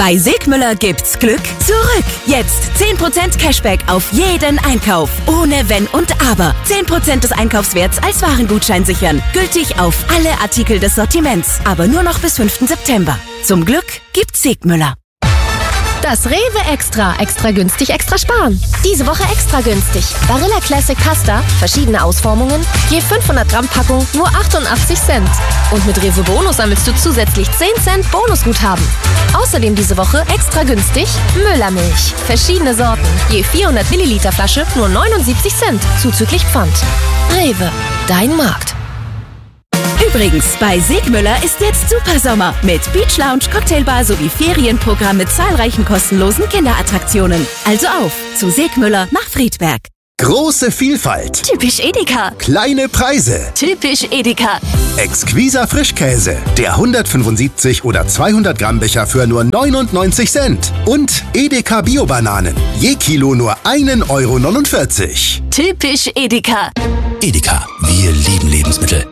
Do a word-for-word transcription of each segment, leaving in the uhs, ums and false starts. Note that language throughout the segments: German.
Bei Segmüller gibt's Glück zurück. Jetzt zehn Prozent Cashback auf jeden Einkauf. Ohne Wenn und Aber. zehn Prozent des Einkaufswerts als Warengutschein sichern. Gültig auf alle Artikel des Sortiments. Aber nur noch bis fünften September. Zum Glück gibt's Segmüller. Das Rewe Extra. Extra günstig, extra sparen. Diese Woche extra günstig. Barilla Classic Pasta, verschiedene Ausformungen, je fünfhundert Gramm Packung, nur achtundachtzig Cent. Und mit Rewe Bonus sammelst du zusätzlich zehn Cent Bonusguthaben. Außerdem diese Woche extra günstig Müllermilch. Verschiedene Sorten, je vierhundert Milliliter Flasche, nur neunundsiebzig Cent, zuzüglich Pfand. Rewe, dein Markt. Übrigens, bei Segmüller ist jetzt Supersommer mit Beach Lounge, Cocktailbar sowie Ferienprogramm mit zahlreichen kostenlosen Kinderattraktionen. Also auf zu Segmüller nach Friedberg. Große Vielfalt. Typisch Edeka. Kleine Preise. Typisch Edeka. Exquiser Frischkäse. Der hundertfünfundsiebzig oder zweihundert Gramm Becher für nur neunundneunzig Cent. Und Edeka Bio-Bananen. Je Kilo nur ein Euro neunundvierzig. Typisch Edeka. Edeka, wir lieben Lebensmittel.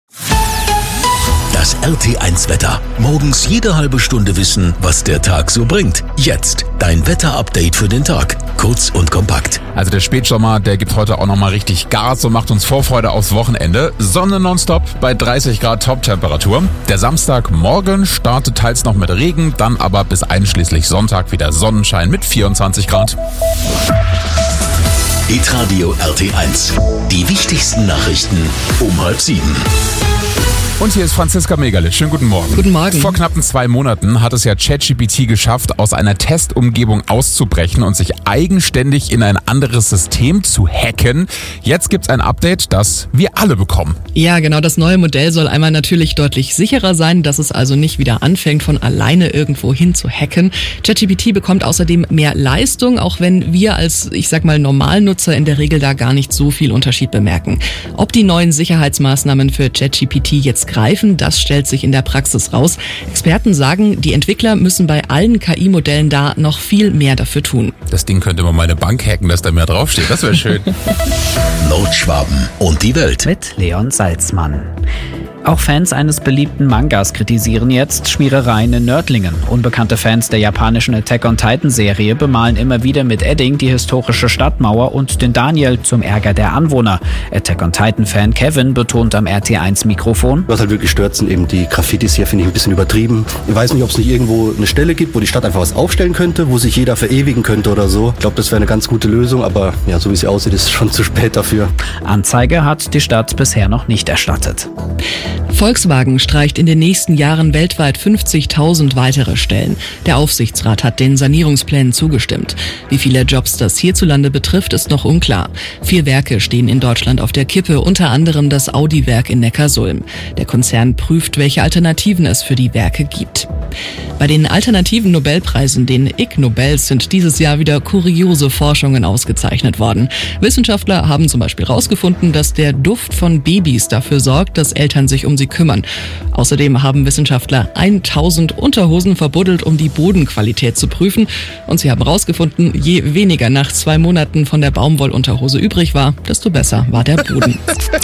Das R T eins Wetter. Morgens jede halbe Stunde wissen, was der Tag so bringt. Jetzt dein Wetter-Update für den Tag. Kurz und kompakt. Also der Spätsommer, der gibt heute auch nochmal richtig Gas und macht uns Vorfreude aufs Wochenende. Sonne nonstop bei dreißig Grad Top-Temperatur. Der Samstagmorgen startet teils noch mit Regen, dann aber bis einschließlich Sonntag wieder Sonnenschein mit vierundzwanzig Grad. Hitradio R T eins. Die wichtigsten Nachrichten um halb sieben. Und hier ist Franziska Megalitz. Schönen guten Morgen. Guten Morgen. Vor knappen zwei Monaten hat es ja ChatGPT geschafft, aus einer Testumgebung auszubrechen und sich eigenständig in ein anderes System zu hacken. Jetzt gibt's ein Update, das wir alle bekommen. Ja, genau. Das neue Modell soll einmal natürlich deutlich sicherer sein, dass es also nicht wieder anfängt, von alleine irgendwo hin zu hacken. ChatGPT bekommt außerdem mehr Leistung, auch wenn wir als, ich sag mal, Normalnutzer in der Regel da gar nicht so viel Unterschied bemerken. Ob die neuen Sicherheitsmaßnahmen für ChatGPT jetzt greifen, das stellt sich in der Praxis raus. Experten sagen, die Entwickler müssen bei allen K I-Modellen da noch viel mehr dafür tun. Das Ding könnte mal meine Bank hacken, dass da mehr draufsteht. Das wäre schön. Nordschwaben und die Welt. Mit Leon Salzmann. Auch Fans eines beliebten Mangas kritisieren jetzt Schmierereien in Nördlingen. Unbekannte Fans der japanischen Attack-on-Titan-Serie bemalen immer wieder mit Edding die historische Stadtmauer und den Daniel zum Ärger der Anwohner. Attack-on-Titan-Fan Kevin betont am R T eins Mikrofon: Was halt wirklich stört, sind eben die Graffitis hier, finde ich ein bisschen übertrieben. Ich weiß nicht, ob es nicht irgendwo eine Stelle gibt, wo die Stadt einfach was aufstellen könnte, wo sich jeder verewigen könnte oder so. Ich glaube, das wäre eine ganz gute Lösung, aber ja, so wie es aussieht, ist es schon zu spät dafür. Anzeige hat die Stadt bisher noch nicht erstattet. Volkswagen streicht in den nächsten Jahren weltweit fünfzigtausend weitere Stellen. Der Aufsichtsrat hat den Sanierungsplänen zugestimmt. Wie viele Jobs das hierzulande betrifft, ist noch unklar. Vier Werke stehen in Deutschland auf der Kippe, unter anderem das Audi-Werk in Neckarsulm. Der Konzern prüft, welche Alternativen es für die Werke gibt. Bei den alternativen Nobelpreisen, den Ig Nobels, sind dieses Jahr wieder kuriose Forschungen ausgezeichnet worden. Wissenschaftler haben zum Beispiel herausgefunden, dass der Duft von Babys dafür sorgt, dass Eltern sich um sie kümmern. Außerdem haben Wissenschaftler tausend Unterhosen verbuddelt, um die Bodenqualität zu prüfen. Und sie haben herausgefunden, je weniger nach zwei Monaten von der Baumwollunterhose übrig war, desto besser war der Boden.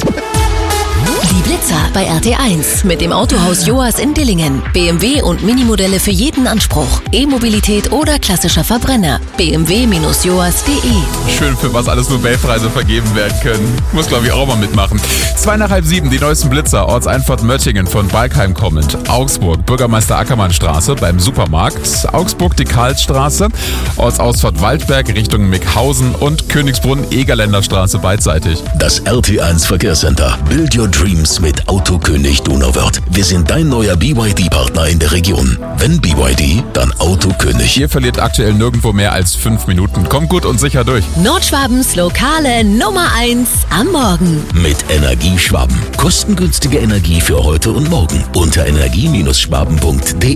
Die Blitzer bei R T eins mit dem Autohaus Joas in Dillingen. B M W und Minimodelle für jeden Anspruch. E-Mobilität oder klassischer Verbrenner. b m w Bindestrich joas punkt de. Schön, für was alles Nobelpreise vergeben werden können. Muss, glaube ich, auch mal mitmachen. Zwei nach halb sieben, die neuesten Blitzer. Ortseinfahrt Möttingen von Balkheim kommend. Augsburg, Bürgermeister Ackermannstraße beim Supermarkt. Augsburg, die Karlsstraße. Ortsausfahrt Waldberg Richtung Mickhausen und Königsbrunn, Egerländer Straße beidseitig. Das R T eins Verkehrscenter. Build your dreams mit Autokönig Donauwörth. Wir sind dein neuer B Y D-Partner in der Region. Wenn B Y D, dann Autokönig. Ihr verliert aktuell nirgendwo mehr als fünf Minuten. Kommt gut und sicher durch. Nordschwabens lokale Nummer eins am Morgen. Mit Energieschwaben. Kostengünstige Energie für heute und morgen. Unter energie Schwaben punkt de.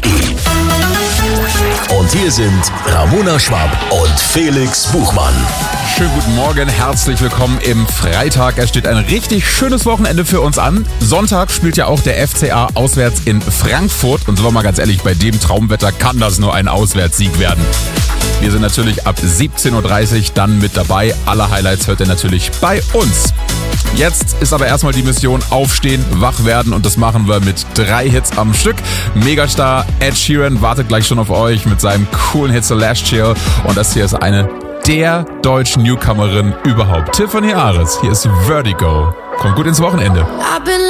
Und hier sind Ramona Schwab und Felix Buchmann. Schönen guten Morgen, herzlich willkommen im Freitag. Es steht ein richtig schönes Wochenende für uns an. Sonntag spielt ja auch der F C A auswärts in Frankfurt. Und sind wir mal ganz ehrlich, bei dem Traumwetter kann das nur ein Auswärtssieg werden. Wir sind natürlich ab siebzehn Uhr dreißig dann mit dabei. Alle Highlights hört ihr natürlich bei uns. Jetzt ist aber erstmal die Mission aufstehen, wach werden und das machen wir mit drei Hits am Stück. Megastar Ed Sheeran wartet gleich schon auf euch mit seinem coolen Hit The Last Chill und das hier ist eine der deutschen Newcomerin überhaupt. Tiffany Ares, hier ist Vertigo. Kommt gut ins Wochenende.